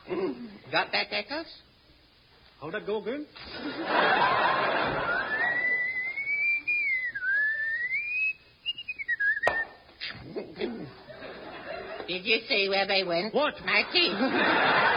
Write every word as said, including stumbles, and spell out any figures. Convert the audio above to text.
Got that, Eccles? How'd that go, girl? Did you see where they went? What? My teeth.